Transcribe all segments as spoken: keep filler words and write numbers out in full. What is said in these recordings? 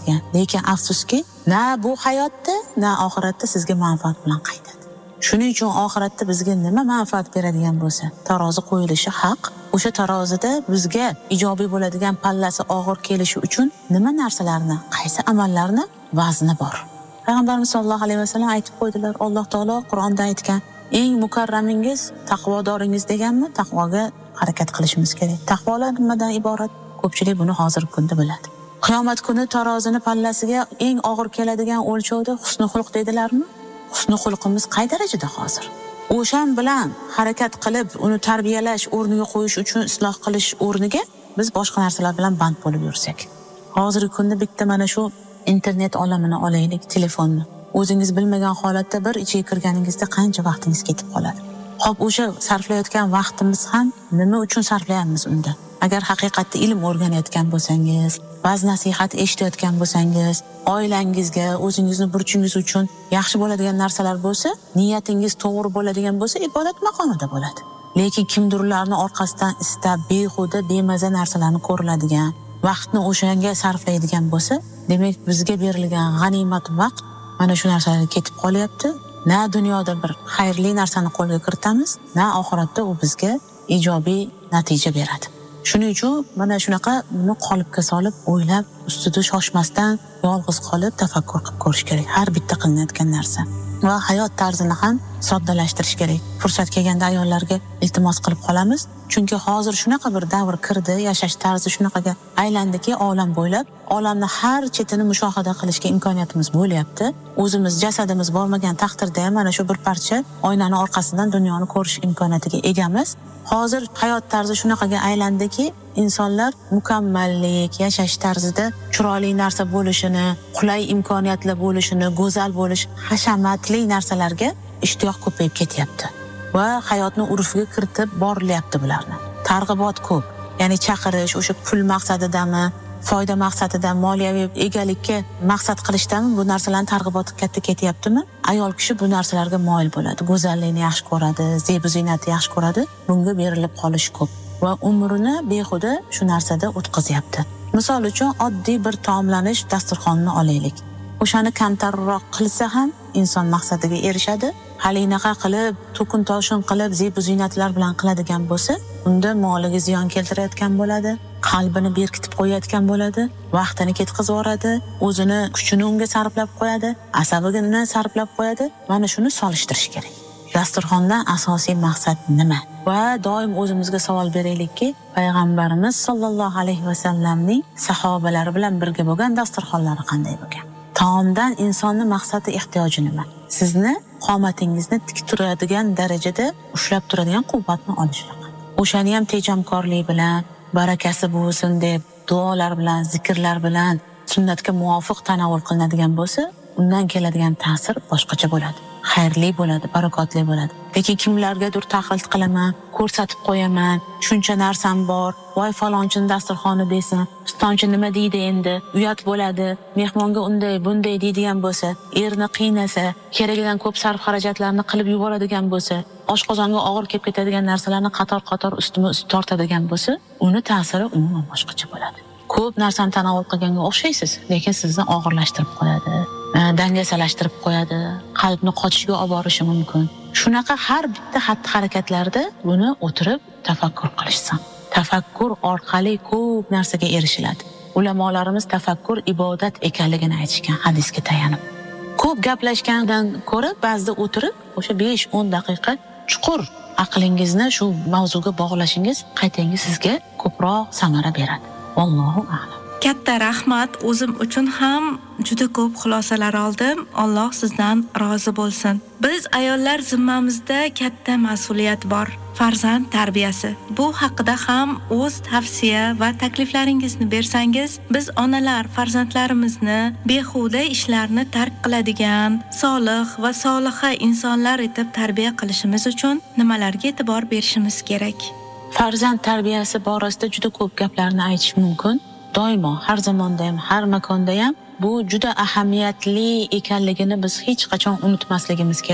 degan. Lekin afsuski, na bu hayotda, na oxiratda sizga manfaat bilan qaytadi. Shuning uchun oxiratda bizga nima manfaat beradigan bo'lsa, tarozi qo'yilishi haq. O'sha tarozida bizga ijobiy bo'ladigan pallasi og'ir kelishi uchun nima narsalarni, qaysi amallarni vazni bor. Payg'ambarimiz sollallohu alayhi vasallam aytib qo'ydilar. Alloh taolo Qur'onda aytgan, eng mukarramingiz taqvodoringiz deganmi? Taqvoga harakat qilishimiz kerak. Taqvolar nimadan iborat? Ko'pchilik buni hozirgi kunda biladi. Qiyomat kuni tarozini pallasiga eng og'ir keladigan o'lchovda husnul xulq dedilarmi? Husnul xulqimiz qay darajada hozir? O'shan bilan harakat qilib, uni tarbiyalash o'rniga qo'yish uchun isloh qilish o'rniga biz boshqa narsalar bilan band bo'lib yursak. Hozirgi kunda bitta mana shu internet olamini olaylik, telefonni. O'zingiz bilmagan holatda bir ichiga kirganingizda qancha vaqtingiz ketib qoladi. Xo'p, o'sha sarflayotgan vaqtimiz ham nima uchun sarflayapmiz unda? Agar haqiqatda ilm o'rganayotgan bo'lsangiz, ba'zi nasihat eshitayotgan bo'lsangiz, oilangizga, o'zingizni burchingiz uchun yaxshi bo'ladigan narsalar bo'lsa, niyatingiz to'g'ri bo'ladigan bo'lsa, ibodat maqomida bo'ladi. Lekin kimdirlarni orqasidan istab, behuda, bemaza narsalarni ko'riladigan, vaqtni o'shanga sarflaydigan bo'lsa, demak bizga berilgan g'animat vaqt mana shu narsalarga ketib qolyapti. Na dunyoda bir xayrli narsani qo'lga kiritamiz, na oxiratda u bizga ijobiy natija beradi. Shuning uchun mana shunaqa buni qolipga solib, o'ylab, ustida shoshmasdan, yolg'iz qolib tafakkur qilib ko'rish kerak. Har bitta qilinayotgan narsa va hayot tarzini ham soddalashtirish kerak. Fursat kelganda ayollarga iltimos qilib qolamiz, chunki hozir shunaqa bir davr kirdi, yashash tarzi shunaqaga aylandiki, olam bo'ylab olamni har chetini mushohada qilishga imkoniyatimiz bo'lyapti. O'zimiz jasadimiz bormagan taqdirda ham mana shu bir parcha oynani orqasidan dunyoni ko'rish imkoniyatiga egamiz. Hozir hayot tarzi shunaqaga aylandiki, insonlar mukammallik, yashash tarzida chiroyli narsa bo'lishini, qulay imkoniyatlar bo'lishini, go'zal bo'lish, hashamatli narsalarga ishtiyoq ko'payib ketyapti va hayotni urfiga kiritib borilyapti bularni. Targ'ibot ko'p. Ya'ni chaqirish o'sha pul maqsadidami, foyda maqsadidan, moliyaviy egalikka maqsad qilishdami bu narsalarning targ'iboti katta ketyaptimi? Ayol kishi bu narsalarga moyil bo'ladi. Go'zallikni yaxshi ko'radi, zeb-u ziynatni yaxshi ko'radi. Bunga berilib qolish ko'p va umrini behuda shu narsada o'tkazyapti. Misol uchun oddiy bir taomlanish dasturxonini olaylik. O'shani kamtarroq qilsa ham inson maqsadiga erishadi. Halinaqa qilib, to'kin toshin qilib, zeb-u ziynatlar bilan qiladigan bo'lsa, unda moliga ziyon keltirayotgan bo'ladi, qalbini berkitib qo'yayotgan bo'ladi, vaqtini ketkazib yuboradi, o'zini kuchini unga sarflab qo'yadi, asabini sarflab qo'yadi. Mana shuni solishtirish kerak. Dasturxondan asosiy maqsad nima? Va doim o'zimizga savol beraylikki, payg'ambarimiz sollallohu alayhi vasallamning sahobalari bilan birga bo'lgan dasturxonlari qanday bo'lgan? Taomdan insonning maqsadi, ehtiyoji nima? Sizni qomatingizni tik turadigan darajada ushlab turadigan quvvatni olish faqat. O'shani ham tejamkorlik bilan, barakasi bo'lsin deb, duolar bilan, zikrlar bilan sunnatga muvofiq tanovul qilinadigan bo'lsa, undan keladigan ta'sir boshqacha bo'ladi. Xayrli bo'ladi, barakotli bo'ladi. Lekin kimlargadir taqlid qilaman, ko'rsatib qo'yaman, shuncha narsam bor, voy falonchini dasturxoni desin, pistonchi nima deydi endi, uyat bo'ladi, mehmonga unday, bunday deydigan bo'lsa, erni qiynasa, keragidan ko'p sarf xarajatlarni qilib yuboradigan bo'lsa, oshqozonga og'ir kelib ketadigan narsalarni qator-qator ustma-ust tortadigan bo'lsa, uni ta'siri umuman boshqacha bo'ladi. Ko'p narsani tanovul qilganga o'xshaysiz, lekin sizni og'irlashtirib qo'yadi, dangasalashtirib qo'yadi, qalbni qochishiga olib borishi mumkin. Shunaqa har bitta xatti-harakatlarda buni o'tirib tafakkur qilishsin. Tafakkur orqali ko'p narsaga erishiladi. Ulamolarimiz tafakkur ibodat ekanligini aytishgan hadisga tayanib. Ko'p gaplashgandan ko'ra ba'zida o'tirib, o'sha besh o'n daqiqa chuqur aqlingizni shu mavzuga bog'lashingiz qaytangi sizga ko'proq samara beradi. Allohu a'lam. Katta rahmat, o'zim uchun ham juda ko'p xulosalar oldim. Alloh sizdan rozi bo'lsin. Biz ayollar zimmamizda katta mas'uliyat bor. Farzand tarbiyasi. Bu haqida ham o'z tavsiya va takliflaringizni bersangiz, biz onalar farzandlarimizni behuda ishlarni tark qiladigan, solih va soliha insonlar etib tarbiya qilishimiz uchun nimalarga e'tibor berishimiz kerak? Farzand tarbiyasi borasida juda ko'p gaplarni aytish mumkin. Doimo, har zamonda ham, har makonda ham bu juda ahamiyatli ekanligini biz hech qachon unutmasligimiz kerak.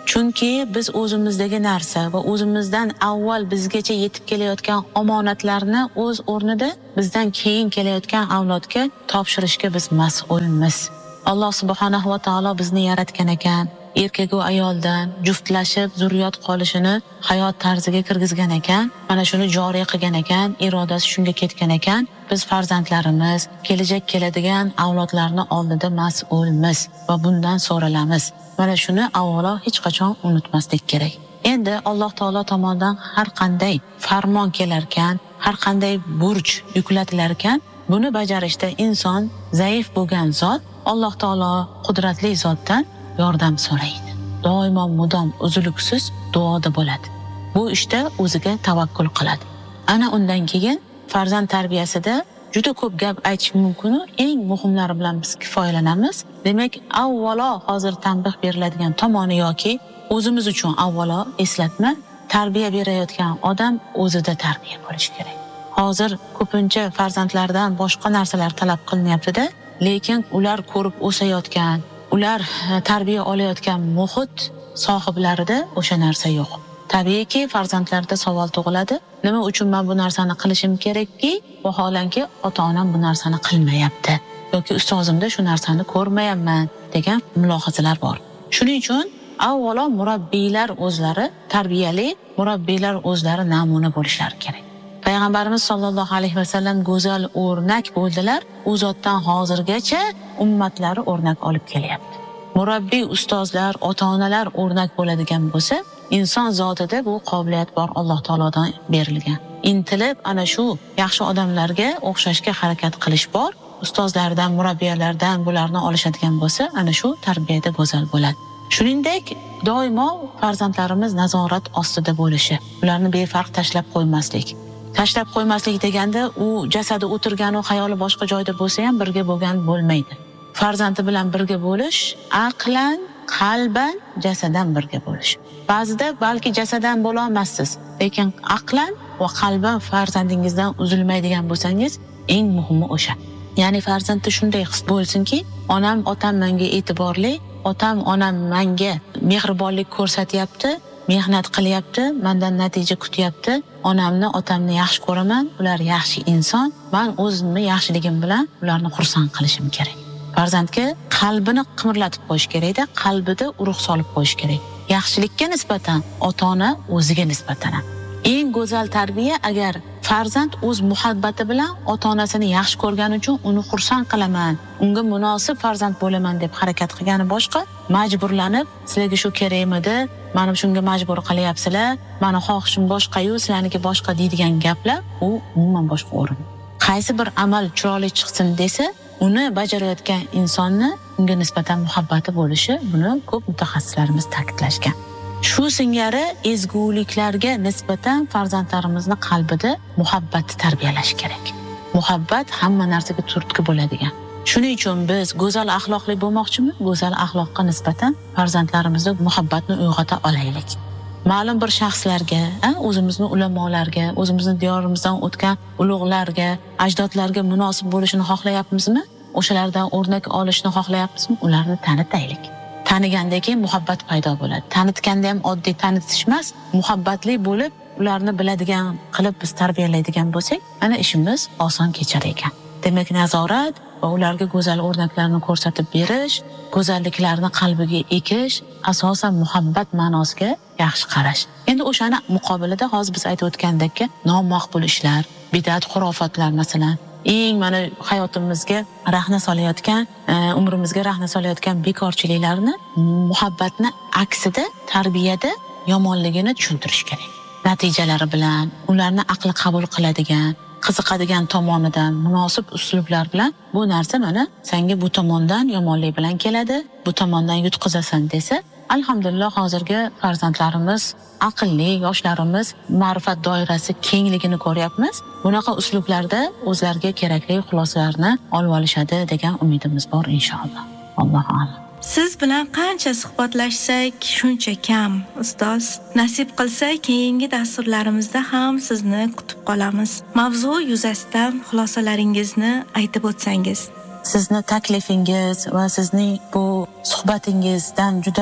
Chunki biz o'zimizdagi narsa va o'zimizdan avval bizgacha yetib kelayotgan omonatlarni o'z o'rnida bizdan keyin kelayotgan avlodga topshirishga biz mas'ulmiz. Alloh subhanahu va taolo bizni yaratgan ekan, erkak va ayoldan juftlashib zurriyot qolishini hayot tarziga kirgizgan ekan, mana shuni joriy qilgan ekan, irodasi shunga ketgan ekan. Biz farzandlarimiz, kelajak keladigan avlodlarni oldida mas'ulmiz va bundan so'ralamiz. Mana shuni avvalo hech qachon unutmaslik kerak. Endi Alloh taolo tomonidan har qanday farmon kelar ekan, har qanday burch yuklatilar ekan, buni bajarishda inson zaif bo'lgan zot Alloh taolo qudratli zotdan yordam so'raydi. Doimo mudom uzluksiz duoda bo'ladi. Bu ishda o'ziga tavakkul qiladi. Ana undan keyin farzand tarbiyasida juda ko'p gap aytish mumkin, eng muhimlari bilan biz kifoyalanamiz. Demak, avvalo hozir tanbeh beriladigan tomoni yoki o'zimiz uchun avvalo eslatma, tarbiya berayotgan odam o'zida tarbiya bo'lishi kerak. Hozir ko'pincha farzandlardan boshqa narsalar talab qilinyapti-da, lekin ular ko'rib o'sayotgan, ular tarbiya olayotgan muhit sohiblarida o'sha narsa yo'q. Tabiiyki farzandlarda savol tug'iladi. Nima uchun men bu narsani qilishim kerakki, vaholanki ota-onam bu narsani qilmayapti yoki ustozimda shu narsani ko'rmayapman degan mulohazalar bor. Shuning uchun avvalo murabbiylar o'zlari, tarbiyali murabbiylar o'zlari namuna bo'lishlari kerak. Payg'ambarimiz sollallohu alayhi vasallam go'zal o'rnak bo'ldilar. U zotdan hozirgacha ummatlari o'rnak olib kelyapti. Murabbiy, ustozlar, ota-onalar o'rnak bo'ladigan bo'lsa, inson zotida bu qobiliyat bor, Alloh taolodan berilgan. Intilib ana shu yaxshi odamlarga o'xshashga harakat qilish bor. Ustozlardan, murabbiylardan bularni olishadigan bo'lsa, ana shu tarbiyada go'zal bo'ladi. Shuningdek, doimo farzandlarimiz nazorat ostida bo'lishi, ularni befarq tashlab qo'ymaslik. Tashlab qo'ymaslik deganda u jasadi o'tirgan va xayoli boshqa joyda bo'lsa ham birga bo'lgan bo'lmaydi. Farzandi bilan birga bo'lish, aqlan, qalban, jasadan birga bo'lish. Ba'zida balki jasadan bo'la olmassiz, lekin aqlan va qalban farzandingizdan uzilmaydigan bo'lsangiz, eng muhimi o'sha. Ya'ni farzandda shunday his bo'lsinki, onam, otam menga e'tiborli, otam, onam menga mehribonlik ko'rsatyapti, mehnat qilyapti, mendan natija kutyapti. Onamni, otamni yaxshi ko'raman, ular yaxshi inson. Men o'zimni yaxshiligim bilan ularni xursand qilishim kerak. Farzandga qalbini qimirlatib qo'yish kerak-da, qalbida urug' solib qo'yish kerak. Yaxshilikka nisbatan, ota-ona o'ziga nisbatan. Eng go'zal tarbiya agar farzand o'z muhabbati bilan ota-onasini yaxshi ko'rgani uchun uni xursand qilaman, unga munosib farzand bo'laman deb harakat qilgani boshqa, majburlanib, sizlarga shu kerakmidi, meni shunga majbur qilyapsizlar, meni xohishim boshqa-yu, sizlarniki boshqa deydigan gaplar, u umuman boshqa o'rin. Qaysi bir amal chiroyli chiqsin desa, uni bajarayotgan insonni unga nisbatan muhabbati bo'lishi, buni ko'p mutaxassislarimiz ta'kidlashgan. Shu singari ezguliklarga nisbatan farzandlarimizni qalbida muhabbatni tarbiyalash kerak. Muhabbat hamma narsaga turtki bo'ladigan. Shuning uchun biz go'zal axloqli bo'lmoqchimiz, go'zal axloqqa nisbatan farzandlarimizda muhabbatni uyg'ota olaylik. Ma'lum bir shaxslarga, o'zimizning ulamolarga, o'zimizning diyorimizdan o'tgan ulug'larga, ajdodlarga munosib bo'lishini xohlayapmizmi? O'shalardan o'rnak olishni xohlayapmizmi? Ularni tanitaylik. Tanigandan keyin muhabbat paydo bo'ladi. Tanitganda ham oddiy tanitish emas, muhabbatli bo'lib, ularni biladigan qilib biz tarbiyalaydigan bo'lsak, ana ishimiz oson kechar ekan. Demak, nazorat va ularga go'zal o'rnaklarni ko'rsatib berish, go'zalliklarni qalbiga ekish, asosan muhabbat ma'nosiga yaxshi qarash. Endi o'shani muqobilida hozir biz aytib o'tgandek, nomaqbul ishlar, bid'at, xurofotlar masalan, eng mana hayotimizga rahna solayotgan, umrimizga rahna solayotgan bekorchiliklarni muhabbatni aksida tarbiyada yomonligini tushuntirish kerak. Natijalari bilan, ularni aqli qabul qiladigan, qiziqadigan tomonidan, munosib uslublar bilan bu narsa mana senga bu tomondan yomonlik bilan keladi, bu tomondan yutqizasan desa, alhamdulillah hozirgi farzandlarimiz aqlli, yoshlarimiz ma'rifat doirasi kengligini ko'ryapmiz. Bunaqa uslublarda o'zlariga kerakli xulosalarni olib olishadi degan umidimiz bor inshaalloh. Allohu a'lam. Siz bilan qancha suhbatlashsak, shuncha kam, ustoz. Nasib qilsa, keyingi dasturlarimizda ham sizni kutib qolamiz. Mavzu yuzasidan xulosalaringizni aytib o'tsangiz. Sizni taklifingiz va sizning bu suhbatingizdan juda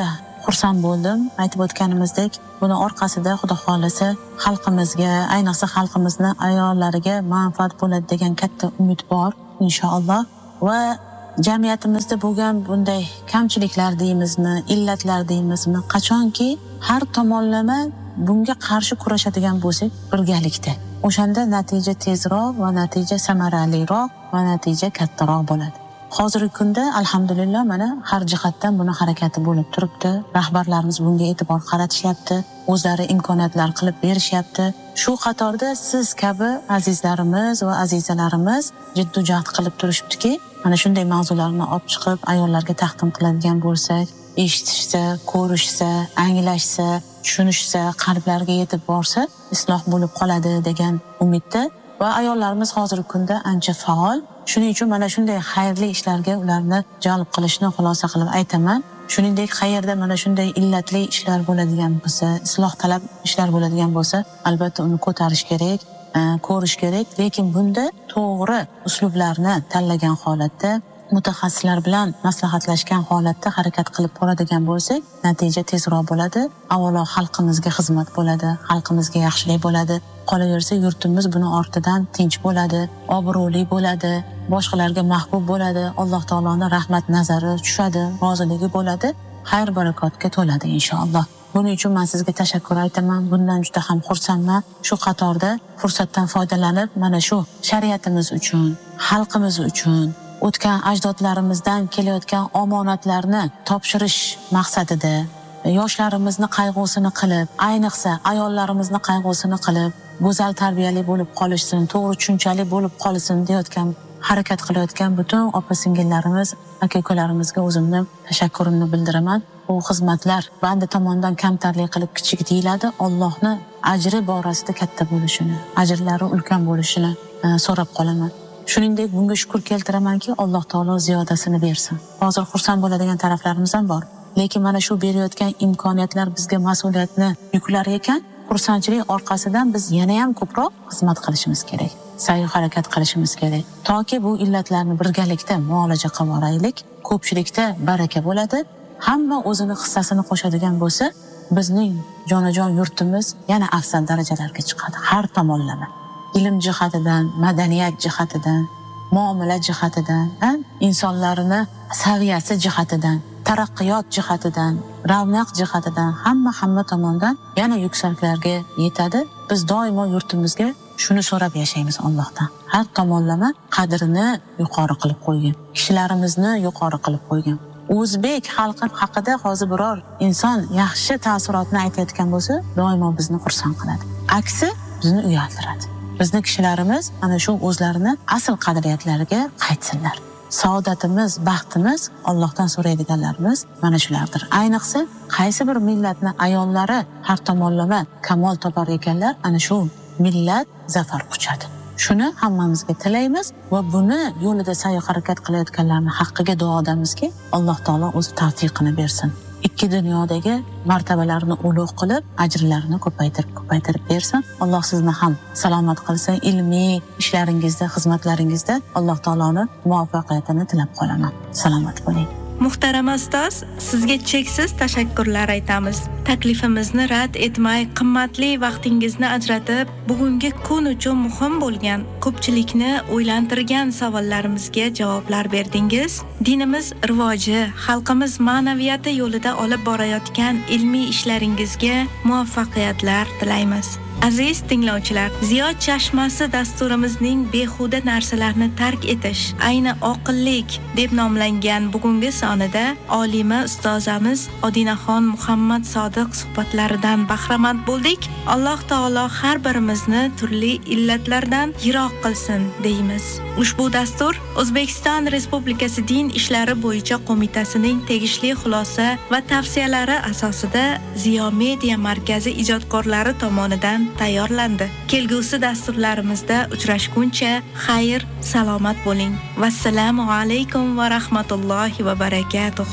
xursand bo'ldim. Aytib o'tganimizdek, buni orqasida xudo xolisa xalqimizga, ayniqsa xalqimizni ayollariga manfaat bo'ladi degan katta umid bor inshaalloh. Va jamiyatimizda bo'lgan bunday kamchiliklar deymizmi, illatlar deymizmi, qachonki har tomonlama bunga qarshi kurashadigan bo'lsak birgalikda, o'shanda natija tezroq va natija samaraliroq va natija kattaroq bo'ladi. Hozirgi kunda alhamdulillah mana har jihatdan buni harakati bo'lib turibdi. Rahbarlarimiz bunga e'tibor qaratishyapti, o'zlari imkoniyatlar qilib berishyapti. Shu qatorda siz kabi azizlarimiz va azizalarimiz jiddiy-jahd qilib turishibdiki, mana shunday mavzularni olib chiqib ayollarga taqdim qiladigan bo'lsak, eshitishsa, ko'rishsa, anglashsa, tushunishsa, qalblariga yetib borsa, isloh bo'lib qoladi degan umidda va ayollarimiz hozirgi kunda ancha faol. Shuning uchun mana shunday xayrli ishlarga ularni jalb qilishni xulosa qilib aytaman. Shuningdek, qayerda mana shunday illatli ishlar bo'ladigan bo'lsa, isloh talab ishlar bo'ladigan bo'lsa, albatta uni ko'tarish kerak, ko'rish kerak, lekin bunda to'g'ri uslublarni tanlagan holatda, mutaxassislar bilan maslahatlashgan holatda harakat qilib boradigan bo'lsak, natija tezroq bo'ladi. Avvalo xalqimizga xizmat bo'ladi, xalqimizga yaxshilik bo'ladi. Qolaversa yurtimiz buni ortidan tinch bo'ladi, obro'li bo'ladi, boshqalarga mahbub bo'ladi, Alloh taoloning rahmat nazari tushadi, roziligi bo'ladi, xayr barakotga to'ladi inshaalloh. Buning uchun men sizga tashakkur aytaman. Bundan juda ham xursandman. Shu qatorda fursatdan foydalanib, mana shu shariatimiz uchun, xalqimiz uchun o'tgan ajdodlarimizdan kelayotgan omonatlarni topshirish maqsadida yoshlarimizni qayg'usini qilib, ayniqsa ayollarimizni qayg'usini qilib, go'zal tarbiyali bo'lib qolishsin, to'g'ri tushunchali bo'lib qolsin deyotgan, harakat qilayotgan butun opa-singillarimiz, aka-ukalarimizga o'zimni tashakkurimni bildiraman. Bu xizmatlar banda tomonidan kamtarlik qilib kichik deyiladi. Allohning ajri borasida katta bo'lishini, ajrlari ulkan bo'lishini so'rab qolaman. Shuningdek, bunga shukr keltiramanki, Alloh taolo ziyodasini bersin. Hozir xursand bo'ladigan taraflarimiz ham bor. Lekin mana shu berayotgan imkoniyatlar bizga mas'uliyatni yuklar ekan, xursandchilik orqasidan biz yana ham ko'proq xizmat qilishimiz kerak. Sa'y harakat qilishimiz kerak. Toki bu illatlarni birgalikda muolaja qilib boraylik, ko'pchilikda baraka bo'ladi. Hamma o'zini hissasini qo'shadigan bo'lsa, bizning jonajon yurtimiz yana afzal darajalarga chiqadi har tomonlama. Ilm jihatidan, madaniyat jihatidan, muomala jihatidan, insonlarning saviyasi jihatidan, taraqqiyot jihatidan, ravnaq jihatidan hamma hamma tomondan yana yuksaklarga yetadi. Biz doimo yurtimizga shuni so'rab yashaymiz Allohdan. Har tomonlama qadrini yuqori qilib qo'ygan, kishilarimizni yuqori qilib qo'ygan. O'zbek xalqi haqida hozir biror inson yaxshi ta'sirotni aytayotgan bo'lsa, doimo bizni xursand qiladi. Aksi bizni uyaltiradi. Bizni kishilarimiz ana shu o'zlarini asl qadriyatlariga qaytsinlar. Saodatimiz, baxtimiz Allohdan so'raydiganlarimiz mana shulardir. Ayniqsa qaysi bir millatning ayollari har tomonlama kamol topar ekanlar, ana shu millat zafar quchadi. Shuni hammamizga tilaymiz va buni yo'lida sa'y harakat qilayotganlarning haqqiga duodamizki, Alloh taolo o'zi tavfiqini bersin. Ikki dunyodagi martabalarini ulug' qilib, ajrlarini ko'paytirib ko'paytirib bersin. Alloh sizni ham salomat qilsin. Ilmiy ishlaringizda, xizmatlaringizda Alloh taoloning muvaffaqiyatini tilab qolaman. Salomat bo'ling. Muhtarama ustoz, sizga cheksiz tashakkurlar aytamiz. Taklifimizni rad etmay, qimmatli vaqtingizni ajratib, bugungi kun uchun muhim bo'lgan, ko'pchilikni o'ylantirgan savollarimizga javoblar berdingiz. Dinimiz rivoji, xalqimiz ma'naviyati yo'lida olib borayotgan ilmiy ishlaringizga muvaffaqiyatlar tilaymiz. Aziz tinglovchilar, Ziyod chashmasi dasturimizning behuda narsalarni tark etish, ayni oqillik deb nomlangan bugungi sonida olima ustozamiz Odinaxon Muhammad Sodiq suhbatlaridan bahramand bo'ldik. Alloh taolo har birimizni turli illatlardan yiroq qilsin deymiz. Ushbu dastur O'zbekiston Respublikasi Din ishlari bo'yicha qo'mitasining tegishli xulosa va tavsiyalari asosida Ziyo Media markazi ijodkorlari tomonidan tayyorlandi. Kelgusi dasturlarimizda uchrashguncha xayr, salomat bo'ling. Vassalomu alaykum va rahmatullohi va barakatuh.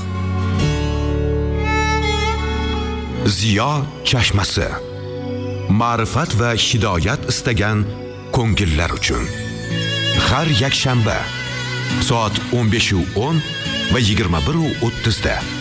Ziyo chashmasi. Ma'rifat va hidoyat istagan ko'ngillar uchun. Har yakshanba soat o'n besh o'n va yigirma bir o'ttiz da